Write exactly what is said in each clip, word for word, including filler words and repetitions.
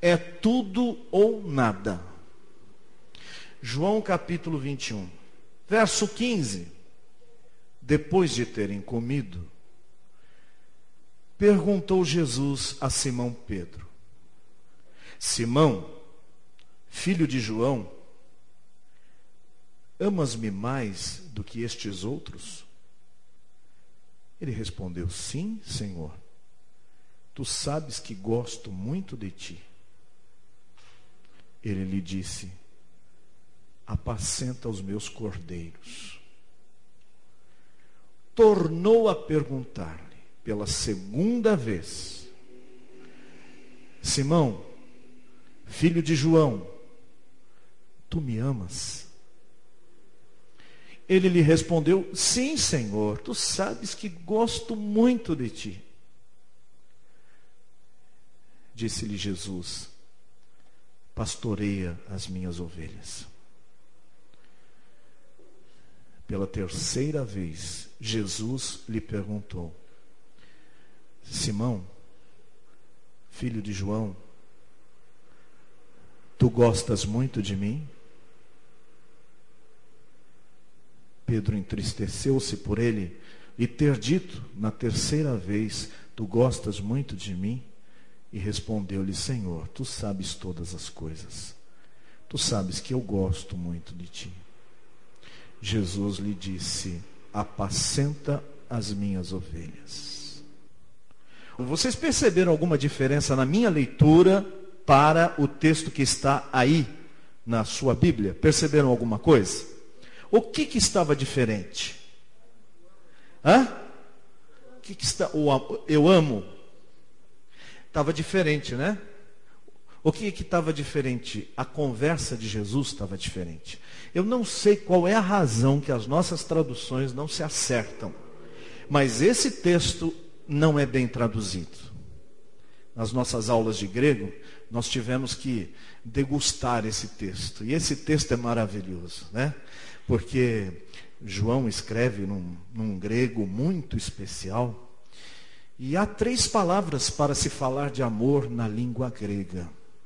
é tudo ou nada. João capítulo vinte e um, verso quinze. Depois de terem comido, perguntou Jesus a Simão Pedro: Simão, filho de João, amas-me mais do que estes outros? Ele respondeu: sim, Senhor. Tu sabes que gosto muito de ti. Ele lhe disse: apacenta os meus cordeiros. Tornou a perguntar-lhe pela segunda vez: Simão, filho de João, tu me amas? Ele lhe respondeu: sim, Senhor, tu sabes que gosto muito de ti. Disse-lhe Jesus: pastoreia as minhas ovelhas. Pela terceira vez, Jesus lhe perguntou: Simão, filho de João, tu gostas muito de mim? Pedro entristeceu-se por ele e ter dito na terceira vez: tu gostas muito de mim? E respondeu-lhe: Senhor, tu sabes todas as coisas. Tu sabes que eu gosto muito de ti. Jesus lhe disse: apacenta as minhas ovelhas. Vocês perceberam alguma diferença na minha leitura para o texto que está aí na sua Bíblia? Perceberam alguma coisa? O que que estava diferente? Hã? O que que está? O eu amo. Estava diferente, né? O que que estava diferente? A conversa de Jesus estava diferente. Eu não sei qual é a razão que as nossas traduções não se acertam, mas esse texto não é bem traduzido. Nas nossas aulas de grego, nós tivemos que degustar esse texto. E esse texto é maravilhoso, né? Porque João escreve num, num grego muito especial. E há três palavras para se falar de amor na língua grega.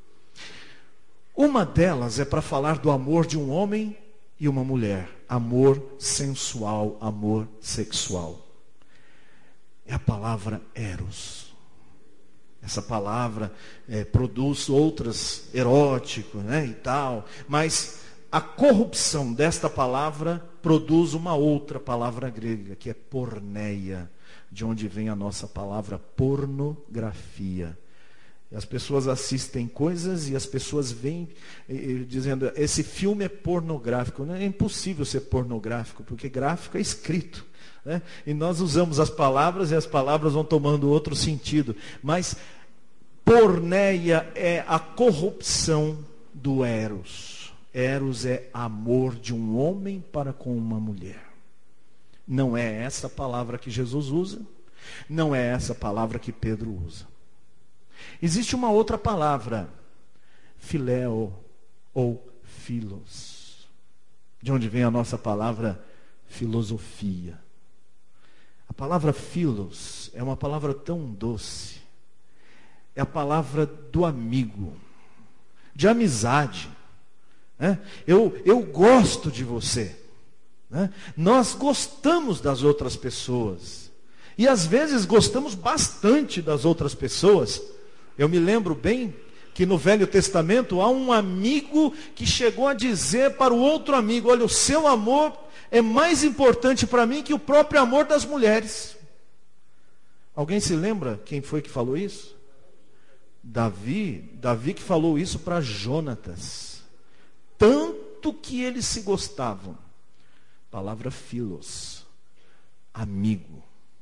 Uma delas é para falar do amor de um homem e uma mulher. Amor sensual, amor sexual. É a palavra eros. Essa palavra é, produz outras, erótico, né, e tal. Mas a corrupção desta palavra produz uma outra palavra grega, que é porneia, de onde vem a nossa palavra pornografia. As pessoas assistem coisas e as pessoas vêm e, e, dizendo: esse filme é pornográfico. Não é impossível ser pornográfico, porque gráfico é escrito, né? E nós usamos as palavras e as palavras vão tomando outro sentido. Mas porneia é a corrupção do eros. Eros é amor de um homem para com uma mulher. Não é essa palavra que Jesus usa, não é essa palavra que Pedro usa. Existe uma outra palavra, filéo ou filos, de onde vem a nossa palavra filosofia. A palavra filos é uma palavra tão doce, é a palavra do amigo, de amizade, né? Eu, eu gosto de você, né? Nós gostamos das outras pessoas, e às vezes gostamos bastante das outras pessoas. Eu me lembro bem que no Velho Testamento há um amigo que chegou a dizer para o outro amigo: olha, o seu amor é mais importante para mim que o próprio amor das mulheres. Alguém se lembra quem foi que falou isso? Davi, Davi que falou isso para Jonatas. Tanto que eles se gostavam. Palavra filos, amigo.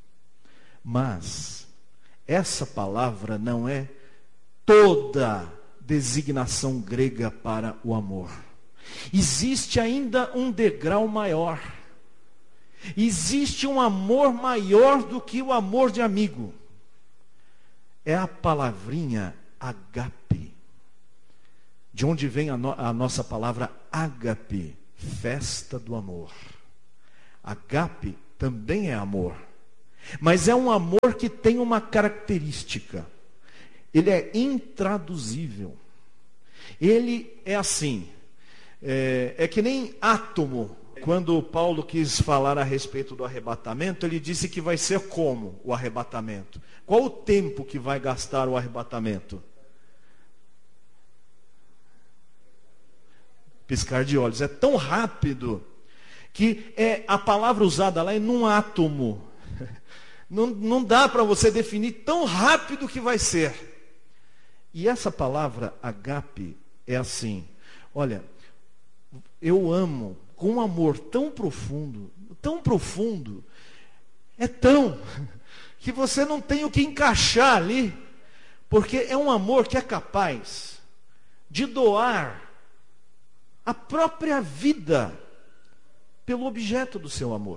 Mas essa palavra não é toda designação grega para o amor. Existe ainda um degrau maior. Existe um amor maior do que o amor de amigo. É a palavrinha agape. De onde vem a, no, a nossa palavra ágape, festa do amor. Agape também é amor. Mas é um amor que tem uma característica. ele é intraduzível. Ele é assim, é, é que nem átomo. Quando Paulo quis falar a respeito do arrebatamento, ele disse que vai ser como o arrebatamento. Qual o tempo que vai gastar o arrebatamento? Piscar de olhos. É tão rápido que é, a palavra usada lá é num átomo. Não, não dá para você definir tão rápido que vai ser. E essa palavra agape é assim. Olha, eu amo com um amor tão profundo, tão profundo, é tão, que você não tem o que encaixar ali, porque é um amor que é capaz de doar a própria vida pelo objeto do seu amor.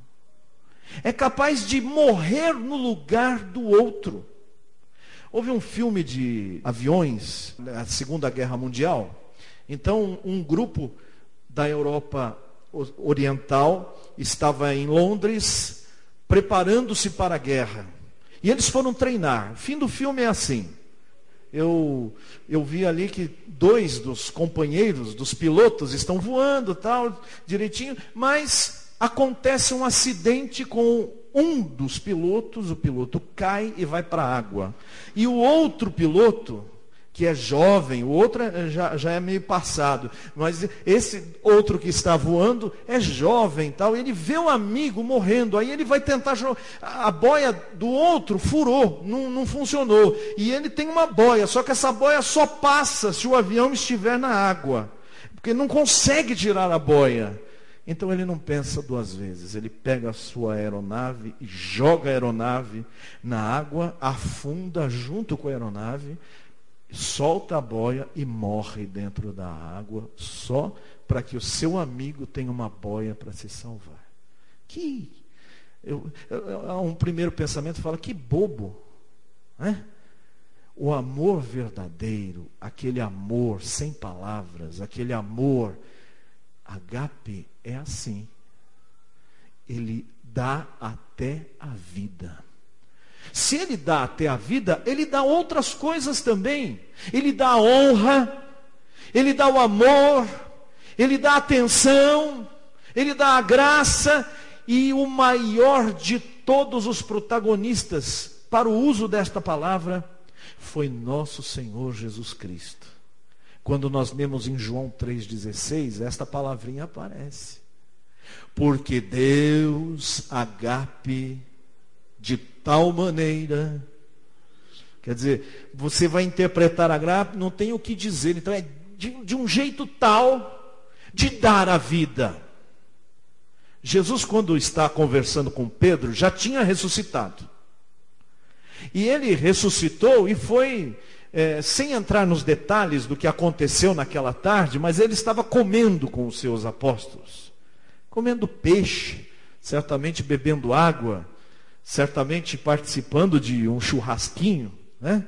É capaz de morrer no lugar do outro. Houve um filme de aviões, na Segunda Guerra Mundial. Então, um grupo da Europa Oriental estava em Londres, preparando-se para a guerra. E eles foram treinar. O fim do filme é assim. Eu, eu vi ali que dois dos companheiros, dos pilotos, estão voando, tal, direitinho, mas acontece um acidente com um dos pilotos, o piloto cai e vai para a água. E o outro piloto, que é jovem, o outro já, já é meio passado, mas esse outro que está voando é jovem, tal, ele vê o amigo morrendo, aí ele vai tentar jogar, a boia do outro furou, não, não funcionou, e ele tem uma boia, só que essa boia só passa se o avião estiver na água, porque não consegue tirar a boia. Então ele não pensa duas vezes, ele pega a sua aeronave e joga a aeronave na água, afunda junto com a aeronave, solta a boia e morre dentro da água, só para que o seu amigo tenha uma boia para se salvar. Que eu, eu, um primeiro pensamento fala, que bobo, né? O amor verdadeiro, aquele amor sem palavras, aquele amor agape é assim. Ele dá até a vida. Se ele dá até a vida, ele dá outras coisas também. Ele dá a honra, ele dá o amor, ele dá a atenção, ele dá a graça. E o maior de todos os protagonistas para o uso desta palavra foi nosso Senhor Jesus Cristo. Quando nós lemos em João três dezesseis, esta palavrinha aparece. Porque Deus agape de tal maneira, quer dizer, você vai interpretar agape, não tem o que dizer, então é de, de um jeito tal de dar a vida. Jesus, quando está conversando com Pedro, já tinha ressuscitado. E ele ressuscitou e foi, é, sem entrar nos detalhes do que aconteceu naquela tarde, mas ele estava comendo com os seus apóstolos, comendo peixe, certamente bebendo água, certamente participando de um churrasquinho, né?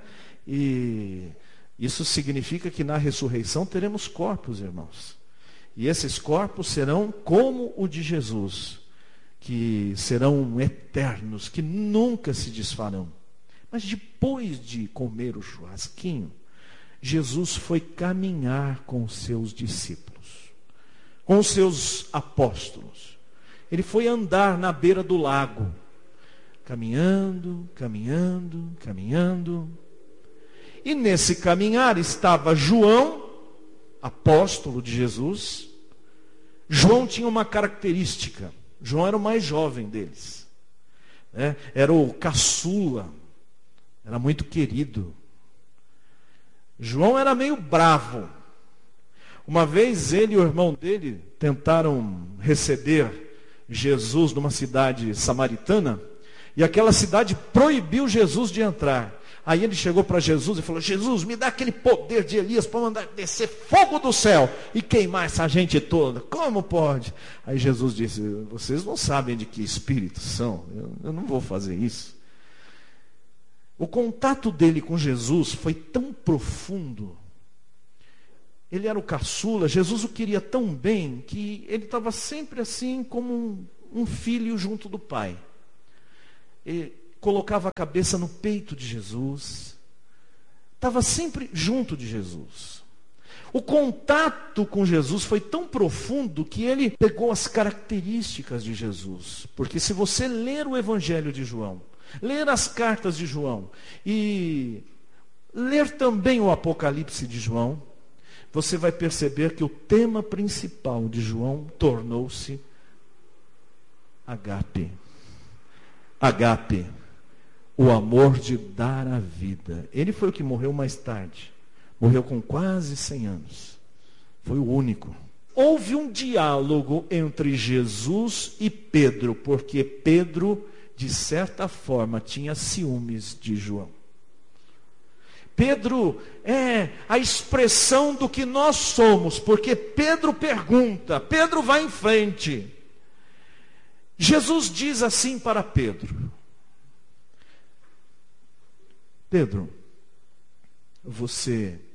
E isso significa que na ressurreição teremos corpos, irmãos. E esses corpos serão como o de Jesus, que serão eternos, que nunca se desfarão. Mas depois de comer o churrasquinho, Jesus foi caminhar com os seus discípulos, com os seus apóstolos. Ele foi andar na beira do lago, caminhando, caminhando, caminhando. E nesse caminhar estava João, apóstolo de Jesus. João tinha uma característica. João era o mais jovem deles, né? Era o caçula, era muito querido. João era meio bravo. Uma vez ele e o irmão dele tentaram receber Jesus numa cidade samaritana, e aquela cidade proibiu Jesus de entrar. Aí ele chegou para Jesus e falou: Jesus, me dá aquele poder de Elias para mandar descer fogo do céu e queimar essa gente toda. Como pode? Aí Jesus disse: vocês não sabem de que espíritos são. Eu, eu não vou fazer isso. O contato dele com Jesus foi tão profundo. Ele era o caçula. Jesus o queria tão bem que ele estava sempre assim como um, um filho junto do pai. Ele colocava a cabeça no peito de Jesus, estava sempre junto de Jesus. O contato com Jesus foi tão profundo que ele pegou as características de Jesus. Porque se você ler o Evangelho de João, ler as cartas de João e ler também o Apocalipse de João, você vai perceber que o tema principal de João tornou-se agape. Agape, o amor de dar a vida. Ele foi o que morreu mais tarde. Morreu com quase cem anos. Foi o único. Houve um diálogo entre Jesus e Pedro, porque Pedro, de certa forma, tinha ciúmes de João. Pedro é a expressão do que nós somos, porque Pedro pergunta, Pedro vai em frente. Jesus diz assim para Pedro: Pedro, você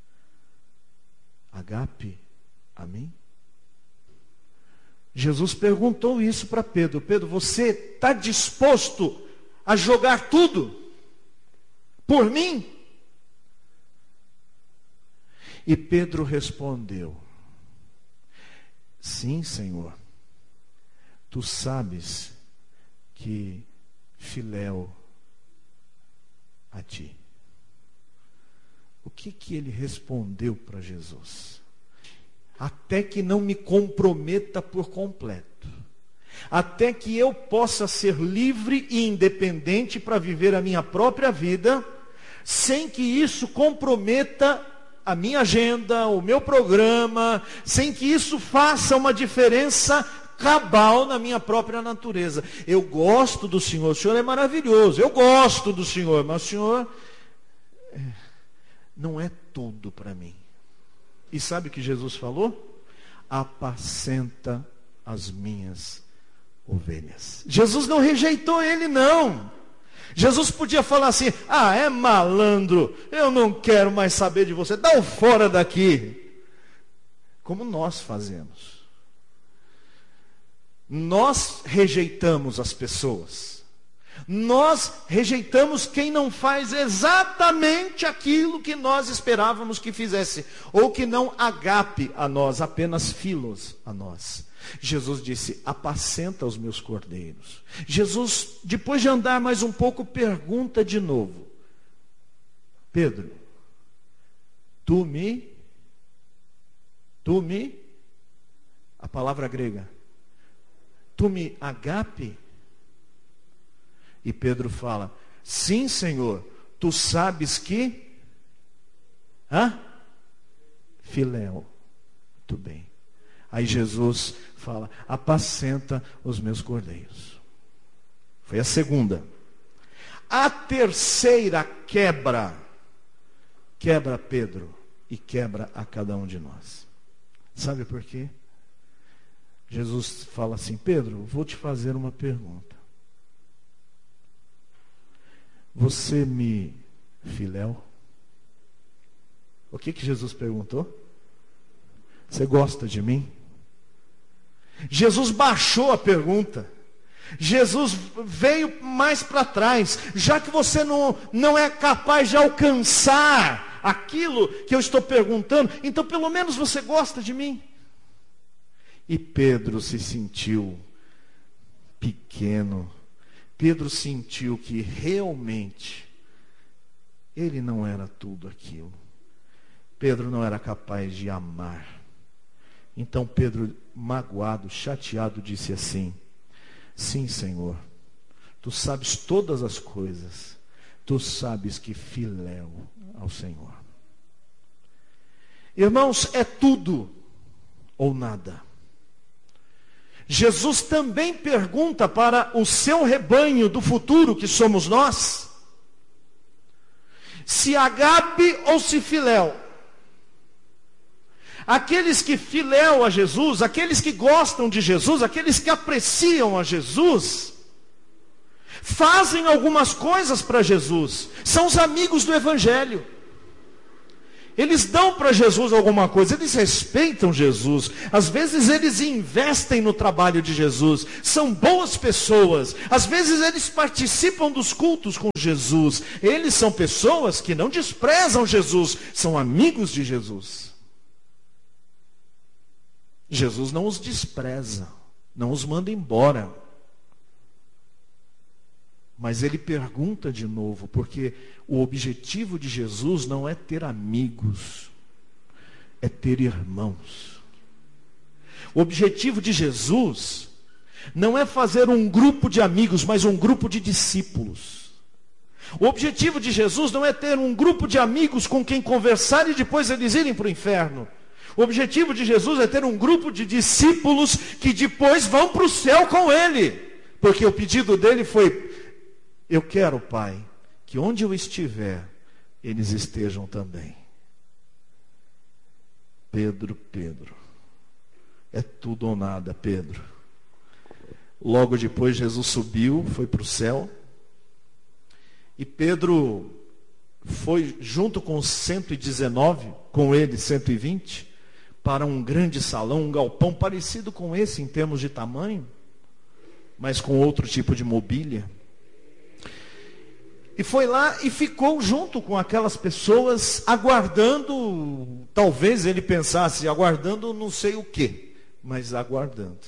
agape a mim? Jesus perguntou isso para Pedro. Pedro, você está disposto a jogar tudo por mim? E Pedro respondeu: sim, Senhor, tu sabes que filéu a ti. O que que ele respondeu para Jesus? Até que não me comprometa por completo, até que eu possa ser livre e independente para viver a minha própria vida, sem que isso comprometa a minha agenda, o meu programa, sem que isso faça uma diferença cabal na minha própria natureza. Eu gosto do Senhor, o Senhor é maravilhoso, eu gosto do Senhor, mas o Senhor não é tudo para mim. E sabe o que Jesus falou? Apacenta as minhas ovelhas. Jesus não rejeitou ele, não. Jesus podia falar assim: ah, é malandro, eu não quero mais saber de você, dá o fora daqui. Como nós fazemos. Nós rejeitamos as pessoas. Nós rejeitamos quem não faz exatamente aquilo que nós esperávamos que fizesse, ou que não agape a nós, apenas filos a nós. Jesus disse: apacenta os meus cordeiros. Jesus, depois de andar mais um pouco, pergunta de novo: Pedro, tu me, tu me, a palavra grega, tu me agape? E Pedro fala: sim, Senhor, tu sabes que, hã? Filéu, muito bem. Aí Jesus fala: apacenta os meus cordeiros. Foi a segunda. A terceira quebra, quebra Pedro e quebra a cada um de nós. Sabe por quê? Jesus fala assim: Pedro, vou te fazer uma pergunta. Você me filéu? O que que Jesus perguntou? Você gosta de mim? Jesus baixou a pergunta. Jesus veio mais para trás. Já que você não, não é capaz de alcançar aquilo que eu estou perguntando, então pelo menos você gosta de mim? E Pedro se sentiu pequeno. Pedro sentiu que realmente ele não era tudo aquilo. Pedro não era capaz de amar. Então Pedro, magoado, chateado, disse assim: sim, Senhor, tu sabes todas as coisas, tu sabes que filéu ao Senhor. Irmãos, é tudo ou nada. Jesus também pergunta para o seu rebanho do futuro, que somos nós, se agape ou se filéu. Aqueles que filéu a Jesus, aqueles que gostam de Jesus, aqueles que apreciam a Jesus, fazem algumas coisas para Jesus, são os amigos do Evangelho. Eles dão para Jesus alguma coisa, eles respeitam Jesus. Às vezes eles investem no trabalho de Jesus. São boas pessoas. Às vezes eles participam dos cultos com Jesus. Eles são pessoas que não desprezam Jesus, são amigos de Jesus. Jesus não os despreza, não os manda embora. Mas ele pergunta de novo, porque o objetivo de Jesus não é ter amigos, é ter irmãos. O objetivo de Jesus não é fazer um grupo de amigos, mas um grupo de discípulos. O objetivo de Jesus não é ter um grupo de amigos com quem conversar e depois eles irem para o inferno. O objetivo de Jesus é ter um grupo de discípulos que depois vão para o céu com ele. Porque o pedido dele foi: eu quero, Pai, que onde eu estiver, eles estejam também. Pedro, Pedro, é tudo ou nada, Pedro. Logo depois Jesus subiu, foi para o céu. E Pedro foi junto com os cento e dezenove, com ele cento e vinte, para um grande salão, um galpão parecido com esse em termos de tamanho, mas com outro tipo de mobília. E foi lá e ficou junto com aquelas pessoas, aguardando, talvez ele pensasse, aguardando não sei o quê, mas aguardando.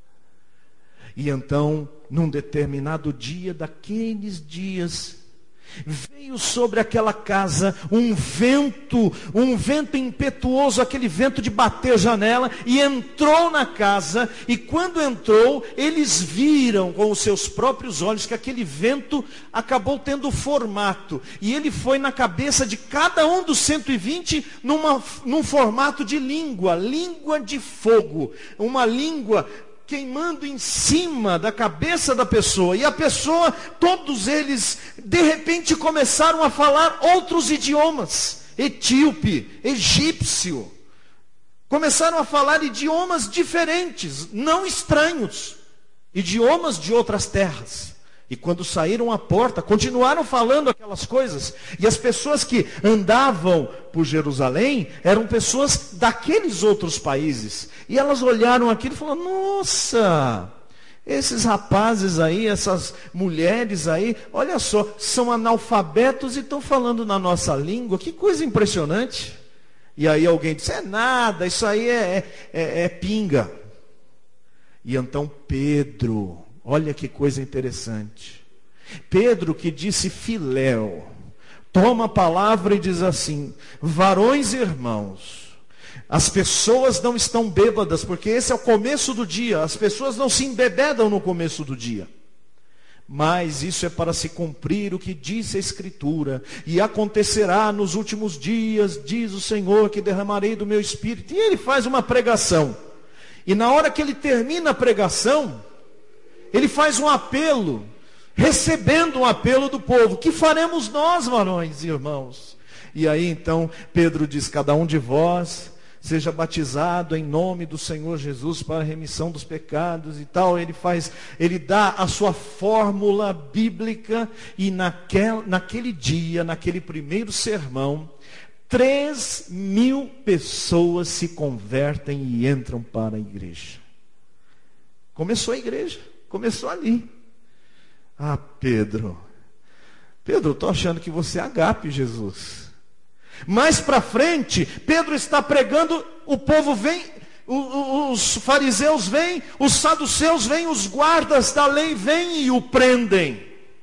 E então, num determinado dia, daqueles dias, veio sobre aquela casa um vento, um vento impetuoso, aquele vento de bater janela, e entrou na casa, e quando entrou, eles viram com os seus próprios olhos que aquele vento acabou tendo formato, e ele foi na cabeça de cada um dos cento e vinte numa, num formato de língua, língua de fogo, uma língua queimando em cima da cabeça da pessoa, e a pessoa, todos eles, de repente começaram a falar outros idiomas, etíope, egípcio, começaram a falar idiomas diferentes, não estranhos, idiomas de outras terras. E quando saíram à porta, continuaram falando aquelas coisas. E as pessoas que andavam por Jerusalém eram pessoas daqueles outros países. E elas olharam aquilo e falaram: nossa, esses rapazes aí, essas mulheres aí, olha só, são analfabetos e estão falando na nossa língua. Que coisa impressionante. E aí alguém disse: é nada, isso aí é, é, é pinga. E então Pedro... olha que coisa interessante. Pedro, que disse filéu, toma a palavra e diz assim: varões e irmãos, as pessoas não estão bêbadas, porque esse é o começo do dia. As pessoas não se embebedam no começo do dia. Mas isso é para se cumprir o que disse a Escritura. E acontecerá nos últimos dias, diz o Senhor, que derramarei do meu Espírito. E ele faz uma pregação. E na hora que ele termina a pregação, ele faz um apelo, recebendo um apelo do povo: que faremos nós, varões e irmãos? E aí então Pedro diz: cada um de vós seja batizado em nome do Senhor Jesus para a remissão dos pecados e tal. Ele faz, ele dá a sua fórmula bíblica, e naquel, naquele dia, naquele primeiro sermão, três mil pessoas se convertem e entram para a igreja. Começou a igreja. Começou ali. Ah, Pedro. Pedro, eu estou achando que você é agape, Jesus. Mais para frente, Pedro está pregando, o povo vem, os fariseus vêm, os saduceus vêm, os guardas da lei vêm e o prendem.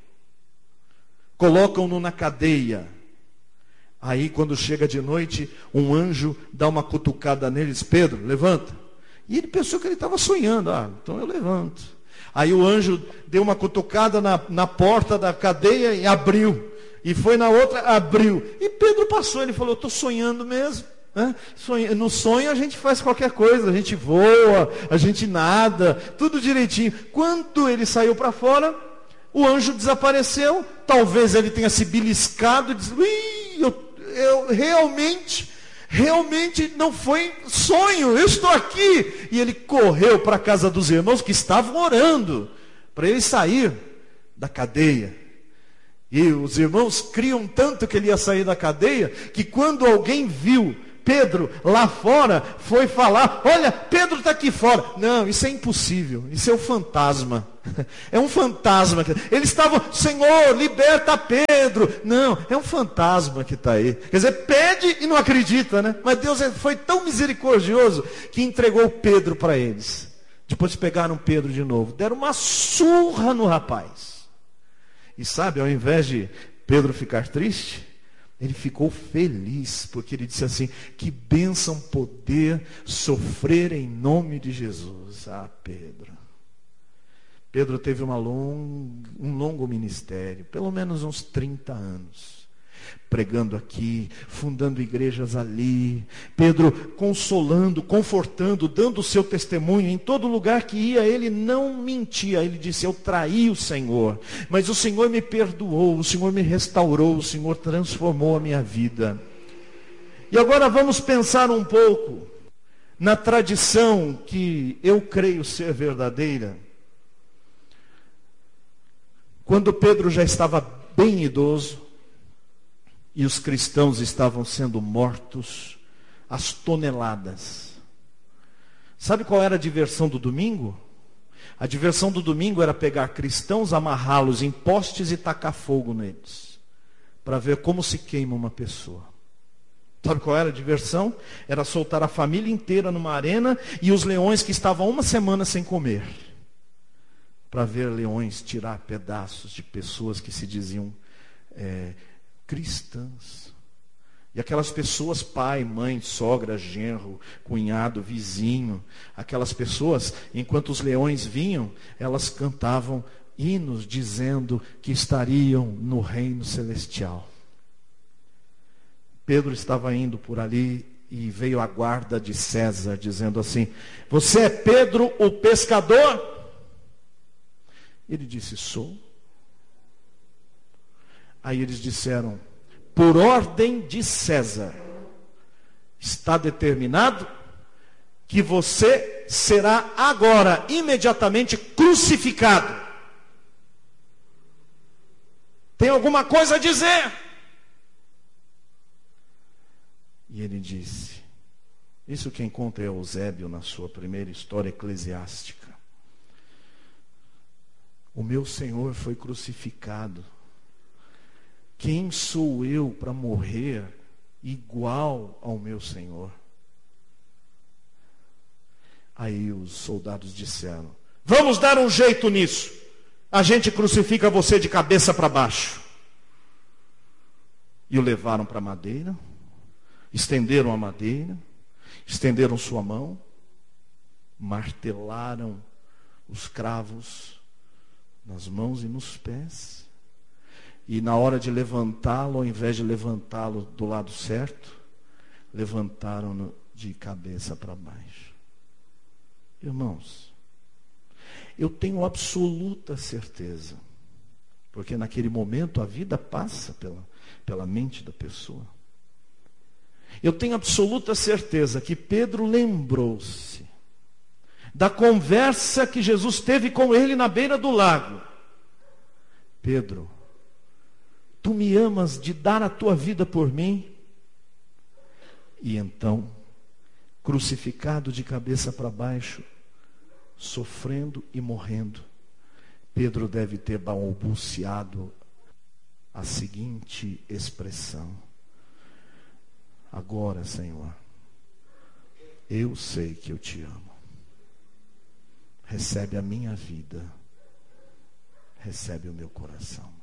Colocam-no na cadeia. Aí quando chega de noite, um anjo dá uma cutucada nele e diz: Pedro, levanta. E ele pensou que ele estava sonhando. Ah, então eu levanto. Aí o anjo deu uma cutucada na, na porta da cadeia e abriu. E foi na outra, abriu. E Pedro passou, ele falou: estou sonhando mesmo. Né? Sonho, no sonho a gente faz qualquer coisa, a gente voa, a gente nada, tudo direitinho. Quando ele saiu para fora, o anjo desapareceu. Talvez ele tenha se beliscado e disse: Ih, eu, eu realmente... Realmente não foi sonho, eu estou aqui. E ele correu para a casa dos irmãos que estavam orando para ele sair da cadeia. E os irmãos criam tanto que ele ia sair da cadeia, que quando alguém viu Pedro lá fora, foi falar: olha, Pedro está aqui fora. Não, isso é impossível, isso é um fantasma. É um fantasma. Eles estavam: Senhor, liberta Pedro. Não, é um fantasma que está aí. Quer dizer, pede e não acredita, né? Mas Deus foi tão misericordioso que entregou Pedro para eles. Depois pegaram Pedro de novo, deram uma surra no rapaz. E sabe, ao invés de Pedro ficar triste, ele ficou feliz, porque ele disse assim: que bênção poder sofrer em nome de Jesus. Ah, Pedro. Pedro teve uma long, um longo ministério, pelo menos uns trinta anos. Pregando aqui, fundando igrejas ali. Pedro consolando, confortando, dando o seu testemunho. Em todo lugar que ia, ele não mentia. Ele disse: eu traí o Senhor, mas o Senhor me perdoou, o Senhor me restaurou, o Senhor transformou a minha vida. E agora vamos pensar um pouco na tradição que eu creio ser verdadeira. Quando Pedro já estava bem idoso, e os cristãos estavam sendo mortos às toneladas. Sabe qual era a diversão do domingo? A diversão do domingo era pegar cristãos, amarrá-los em postes e tacar fogo neles, para ver como se queima uma pessoa. Sabe qual era a diversão? Era soltar a família inteira numa arena e os leões que estavam uma semana sem comer, para ver leões tirar pedaços de pessoas que se diziam é, cristãs. E aquelas pessoas, pai, mãe, sogra, genro, cunhado, vizinho, aquelas pessoas, enquanto os leões vinham, elas cantavam hinos dizendo que estariam no reino celestial. Pedro estava indo por ali e veio a guarda de César dizendo assim: você é Pedro o pescador? Ele disse: sou. Aí eles disseram: por ordem de César, está determinado que você será agora, imediatamente, crucificado. Tem alguma coisa a dizer? E ele disse, isso quem conta é Eusébio na sua primeira história eclesiástica: o meu Senhor foi crucificado. Quem sou eu para morrer igual ao meu Senhor? Aí os soldados disseram: vamos dar um jeito nisso. A gente crucifica você de cabeça para baixo. E o levaram para a madeira, estenderam a madeira, estenderam sua mão, martelaram os cravos nas mãos e nos pés. E na hora de levantá-lo, ao invés de levantá-lo do lado certo, levantaram-no de cabeça para baixo. Irmãos, eu tenho absoluta certeza, porque naquele momento a vida passa pela, pela mente da pessoa. Eu tenho absoluta certeza que Pedro lembrou-se da conversa que Jesus teve com ele na beira do lago. Pedro, tu me amas de dar a tua vida por mim? E então, crucificado de cabeça para baixo, sofrendo e morrendo, Pedro deve ter balbuciado a seguinte expressão: agora, Senhor, eu sei que eu te amo. Recebe a minha vida, recebe o meu coração.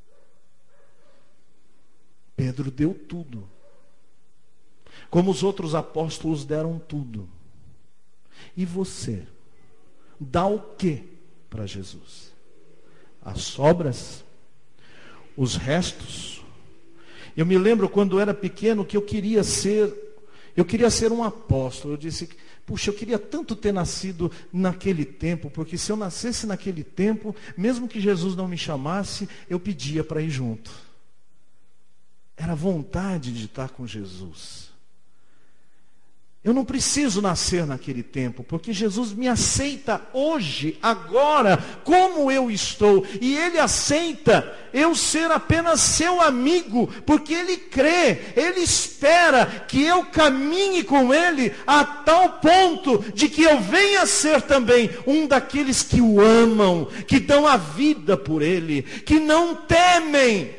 Pedro deu tudo, como os outros apóstolos deram tudo. E você, dá o que para Jesus? As sobras? Os restos? Eu me lembro quando eu era pequeno que eu queria ser, eu queria ser um apóstolo. Eu disse, puxa, eu queria tanto ter nascido naquele tempo, porque se eu nascesse naquele tempo, mesmo que Jesus não me chamasse, eu pedia para ir junto. Era vontade de estar com Jesus. Eu não preciso nascer naquele tempo, porque Jesus me aceita hoje, agora, como eu estou. E Ele aceita eu ser apenas seu amigo, porque Ele crê, Ele espera que eu caminhe com Ele a tal ponto de que eu venha a ser também um daqueles que o amam, que dão a vida por Ele, que não temem.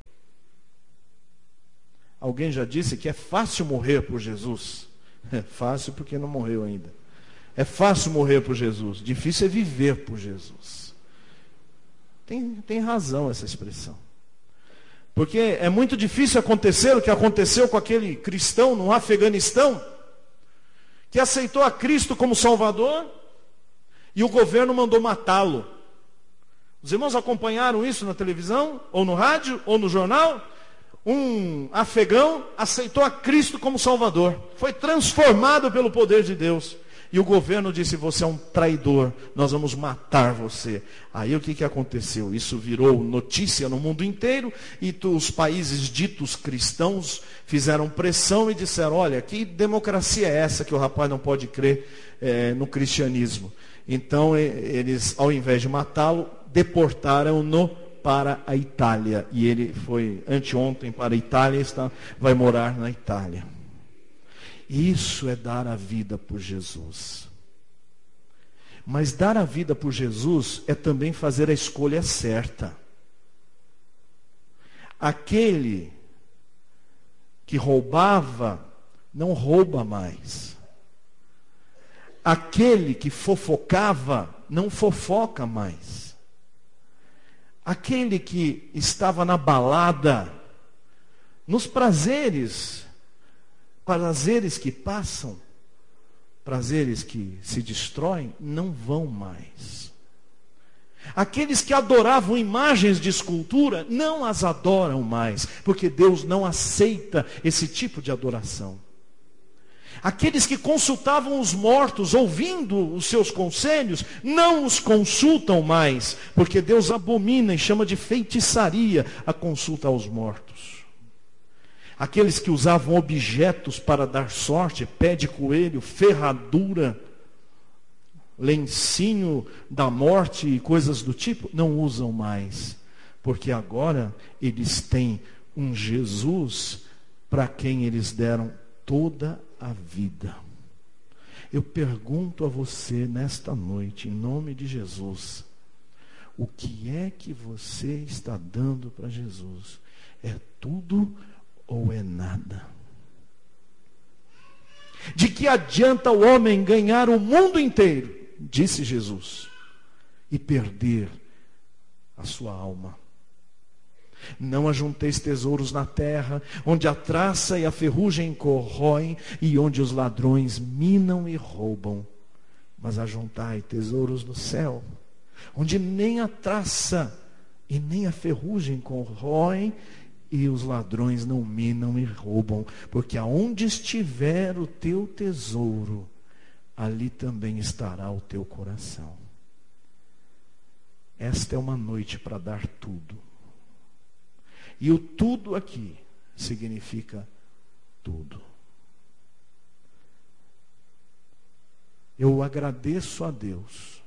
Alguém já disse que é fácil morrer por Jesus. É fácil porque não morreu ainda. É fácil morrer por Jesus. Difícil é viver por Jesus. Tem, tem razão essa expressão. Porque é muito difícil acontecer o que aconteceu com aquele cristão no Afeganistão, que aceitou a Cristo como Salvador e o governo mandou matá-lo. Os irmãos acompanharam isso na televisão, ou no rádio, ou no jornal? Um afegão aceitou a Cristo como Salvador, foi transformado pelo poder de Deus, e o governo disse: você é um traidor, nós vamos matar você. Aí o que, que aconteceu? Isso virou notícia no mundo inteiro, e tu, os países ditos cristãos fizeram pressão e disseram: olha, que democracia é essa que o rapaz não pode crer é, no cristianismo? Então eles, ao invés de matá-lo, deportaram-no para a Itália, e ele foi anteontem para a Itália, está, vai morar na Itália. Isso é dar a vida por Jesus. Mas dar a vida por Jesus é também fazer a escolha certa. Aquele que roubava, não rouba mais. Aquele que fofocava, não fofoca mais. Aquele que estava na balada, nos prazeres, prazeres que passam, prazeres que se destroem, não vão mais. Aqueles que adoravam imagens de escultura, não as adoram mais, porque Deus não aceita esse tipo de adoração. Aqueles que consultavam os mortos, ouvindo os seus conselhos, não os consultam mais, porque Deus abomina e chama de feitiçaria a consulta aos mortos. Aqueles que usavam objetos para dar sorte, pé de coelho, ferradura, lencinho da morte e coisas do tipo, não usam mais, porque agora eles têm um Jesus para quem eles deram toda a vida. Eu pergunto a você nesta noite, em nome de Jesus, o que é que você está dando para Jesus? É tudo ou é nada? De que adianta o homem ganhar o mundo inteiro, disse Jesus, e perder a sua alma? Não ajunteis tesouros na terra, onde a traça e a ferrugem corroem, e onde os ladrões minam e roubam. Mas ajuntai tesouros no céu, onde nem a traça e nem a ferrugem corroem, e os ladrões não minam e roubam. Porque aonde estiver o teu tesouro, ali também estará o teu coração. Esta é uma noite para dar tudo. E o tudo aqui significa tudo. Eu agradeço a Deus,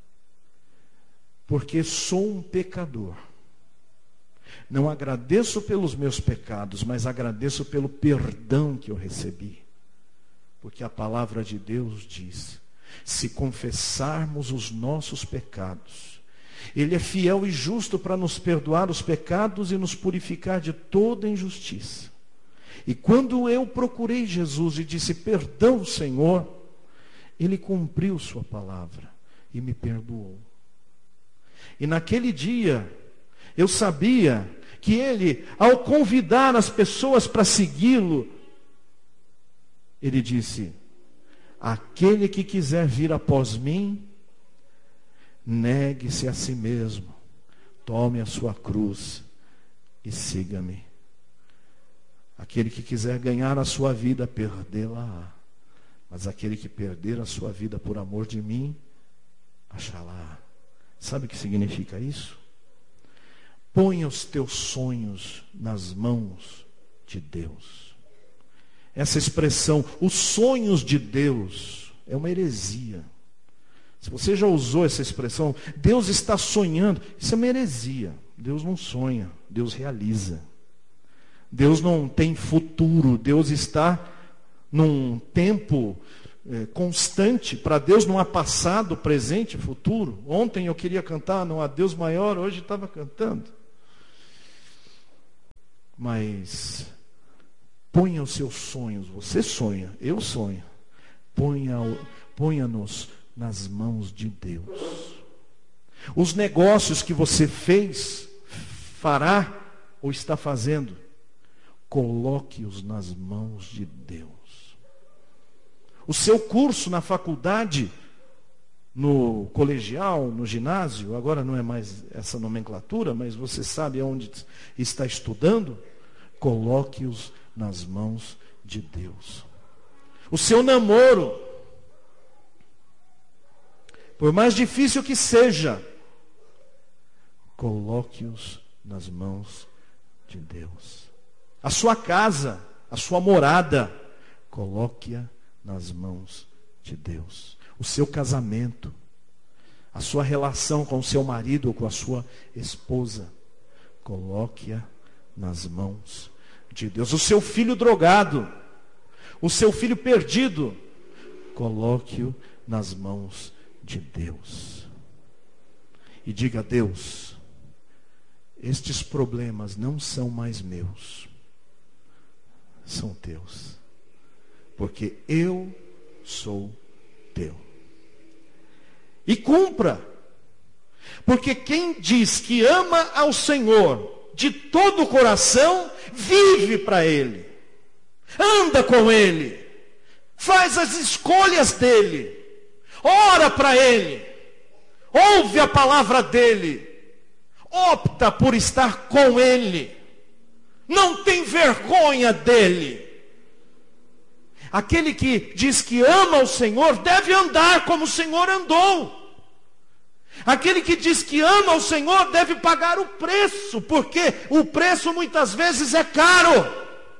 porque sou um pecador. Não agradeço pelos meus pecados, mas agradeço pelo perdão que eu recebi. Porque a palavra de Deus diz: se confessarmos os nossos pecados, Ele é fiel e justo para nos perdoar os pecados e nos purificar de toda injustiça. E quando eu procurei Jesus e disse: perdão, Senhor, Ele cumpriu sua palavra e me perdoou. E naquele dia, eu sabia que Ele, ao convidar as pessoas para segui-lo, Ele disse: aquele que quiser vir após mim, negue-se a si mesmo, tome a sua cruz e siga-me. Aquele que quiser ganhar a sua vida, perdê-la-á. Mas aquele que perder a sua vida por amor de mim, achá-la-á. Sabe o que significa isso? Ponha os teus sonhos nas mãos de Deus. essa expressão, os sonhos de Deus, é uma heresia. Se você já usou essa expressão, Deus está sonhando, isso é uma heresia. Deus não sonha, Deus realiza. Deus não tem futuro, Deus está num tempo é, constante. Para Deus não há passado, presente e futuro. Ontem eu queria cantar, não há Deus maior, hoje estava cantando. Mas ponha os seus sonhos, você sonha, eu sonho. Ponha, ponha-nos nas mãos de Deus. Os negócios que você fez, fará ou está fazendo, coloque-os nas mãos de Deus. O seu curso na faculdade, no colegial, no ginásio, agora não é mais essa nomenclatura, mas você sabe onde está estudando, coloque-os nas mãos de Deus. O seu namoro, por mais difícil que seja, coloque-os nas mãos de Deus. A sua casa, a sua morada, coloque-a nas mãos de Deus. O seu casamento, a sua relação com o seu marido ou com a sua esposa, coloque-a nas mãos de Deus. O seu filho drogado, o seu filho perdido, coloque-o nas mãos de Deus. E diga a Deus: estes problemas não são mais meus, são teus, porque eu sou teu. E cumpra, porque quem diz que ama ao Senhor de todo o coração, vive para Ele, anda com Ele, faz as escolhas dEle, ora para Ele, ouve a palavra dEle, opta por estar com Ele, não tem vergonha dEle. Aquele que diz que ama o Senhor deve andar como o Senhor andou. Aquele que diz que ama o Senhor deve pagar o preço, porque o preço muitas vezes é caro.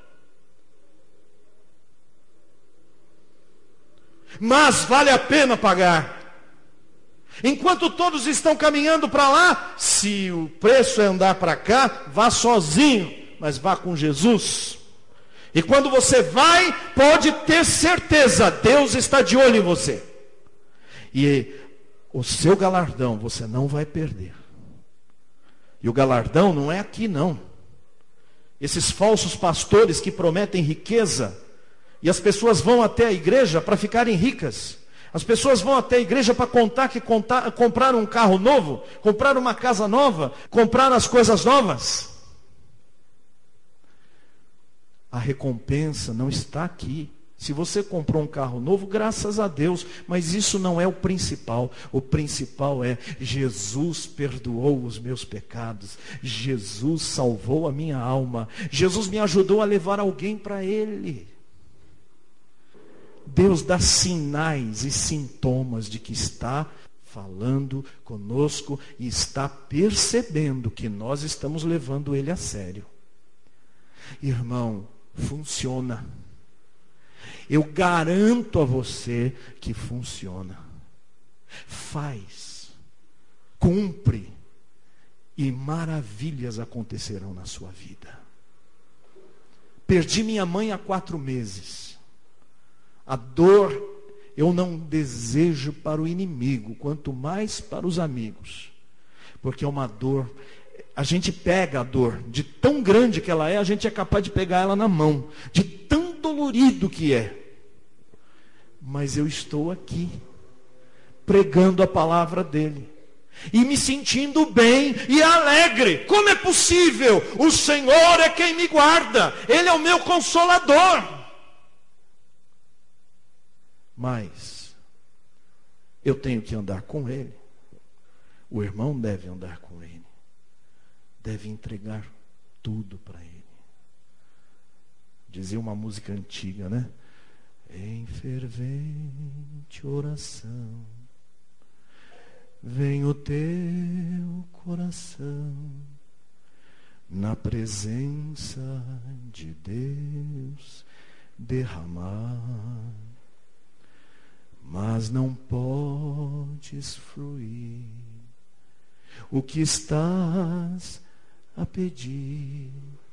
Mas vale a pena pagar. Enquanto todos estão caminhando para lá, se o preço é andar para cá, vá sozinho, mas vá com Jesus. E quando você vai, pode ter certeza, Deus está de olho em você. E o seu galardão você não vai perder. E o galardão não é aqui não. Esses falsos pastores que prometem riqueza, e as pessoas vão até a igreja para ficarem ricas. As pessoas vão até a igreja para contar que contar, compraram um carro novo, compraram uma casa nova, compraram as coisas novas. A recompensa não está aqui. Se você comprou um carro novo, graças a Deus, mas isso não é o principal. O principal é: Jesus perdoou os meus pecados, Jesus salvou a minha alma, Jesus me ajudou a levar alguém para Ele. Deus dá sinais e sintomas de que está falando conosco e está percebendo que nós estamos levando Ele a sério. Irmão, funciona. Eu garanto a você que funciona. Faz, cumpre, e maravilhas acontecerão na sua vida. Perdi minha mãe há quatro meses. A dor eu não desejo para o inimigo, quanto mais para os amigos. Porque é uma dor, a gente pega a dor, de tão grande que ela é, a gente é capaz de pegar ela na mão, de tão dolorido que é. Mas eu estou aqui, pregando a palavra dele, e me sentindo bem e alegre. Como é possível? O Senhor é quem me guarda, Ele é o meu consolador. Mas eu tenho que andar com Ele. O irmão deve andar com Ele, deve entregar tudo para Ele. Dizia uma música antiga, né? Em fervente oração, vem o teu coração, na presença de Deus, derramar, mas não podes fruir o que estás a pedir.